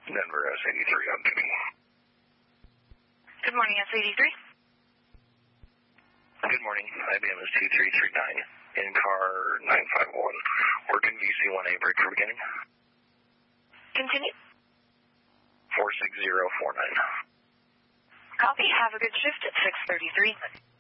Denver S83 on duty. Good morning, S83. Good morning. IBM is 2339. In car 951. Working VC1A, break for beginning. Continue. 46049. Copy. Have a good shift at 6:33.